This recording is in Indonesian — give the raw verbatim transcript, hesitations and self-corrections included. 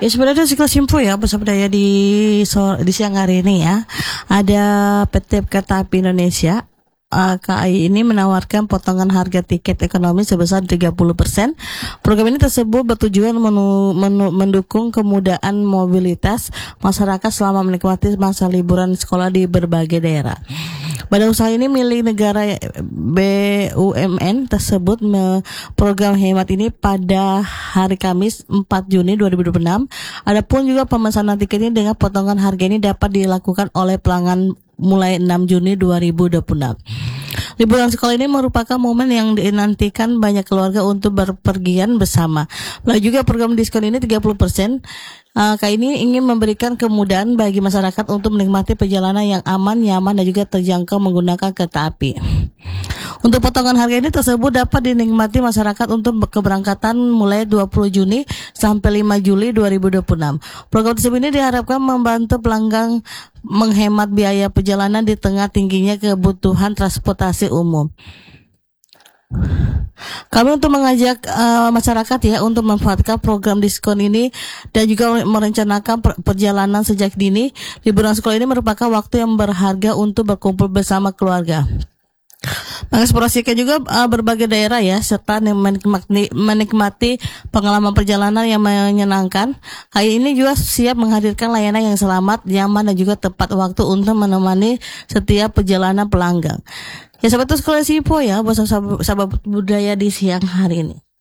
Ya sebenarnya sekilas info ya bersama daya di so, di siang hari ini ya. Ada P T Kereta Api Indonesia uh, K A I ini menawarkan potongan harga tiket ekonomi sebesar tiga puluh persen. Program ini tersebut bertujuan menu, menu, mendukung kemudahan mobilitas masyarakat selama menikmati masa liburan sekolah di berbagai daerah. Badan usaha ini milik negara B U M N tersebut me, program hemat ini pada hari Kamis empat Juni dua ribu dua puluh enam. Adapun juga pemesanan tiket ini dengan potongan harga ini dapat dilakukan oleh pelanggan mulai enam Juni dua ribu dua puluh enam. Liburan sekolah ini merupakan momen yang dinantikan banyak keluarga untuk berpergian bersama. Lalu juga program diskon ini tiga puluh persen. Uh, K A I ini ingin memberikan kemudahan bagi masyarakat untuk menikmati perjalanan yang aman, nyaman, dan juga terjangkau menggunakan kereta api. Untuk potongan harga ini tersebut dapat dinikmati masyarakat untuk keberangkatan mulai dua puluh Juni sampai lima Juli dua ribu dua puluh enam. Program tersebut ini diharapkan membantu pelanggan menghemat biaya perjalanan di tengah tingginya kebutuhan transportasi umum. Kami untuk mengajak uh, masyarakat ya untuk memanfaatkan program diskon ini dan juga merencanakan per- perjalanan sejak dini. Liburan sekolah ini merupakan waktu yang berharga untuk berkumpul bersama keluarga. Mengeksplorasikan juga uh, berbagai daerah ya, serta menikmati, menikmati pengalaman perjalanan yang menyenangkan. K A I ini juga siap menghadirkan layanan yang selamat, nyaman, dan juga tepat waktu untuk menemani setiap perjalanan pelanggan. Ya sahabat, sekolah info ya buat sahabat budaya di siang hari ini.